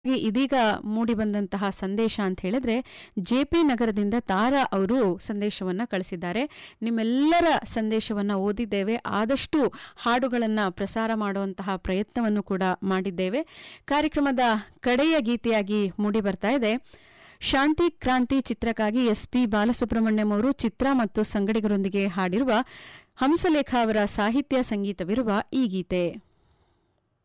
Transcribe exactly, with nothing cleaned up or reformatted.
ಇದೀಗ ಮೂಡಿ ಬಂದಂತಹ ಸಂದೇಶ ಅಂತ ಹೇಳಿದ್ರೆ ಜೆಪಿ ನಗರದಿಂದ ತಾರಾ ಅವರು ಸಂದೇಶವನ್ನ ಕಳಿಸಿದ್ದಾರೆ. ನಿಮ್ಮೆಲ್ಲರ ಸಂದೇಶವನ್ನ ಓದಿದ್ದೇವೆ. ಆದಷ್ಟು ಹಾಡುಗಳನ್ನ ಪ್ರಸಾರ ಮಾಡುವಂತಹ ಪ್ರಯತ್ನವನ್ನು ಕೂಡ ಮಾಡಿದ್ದೇವೆ. ಕಾರ್ಯಕ್ರಮದ ಕಡೆಯ ಗೀತೆಯಾಗಿ ಮೂಡಿ ಬರ್ತಾ ಇದೆ ಶಾಂತಿ ಕ್ರಾಂತಿ ಚಿತ್ರಕ್ಕಾಗಿ ಎಸ್ ಪಿ ಬಾಲಸುಬ್ರಹ್ಮಣ್ಯಂ ಅವರು ಚಿತ್ರ ಮತ್ತು ಸಂಗಡಿಗರೊಂದಿಗೆ ಹಾಡಿರುವ ಹಂಸಲೇಖ ಅವರ ಸಾಹಿತ್ಯ ಸಂಗೀತವಿರುವ ಈ ಗೀತೆ.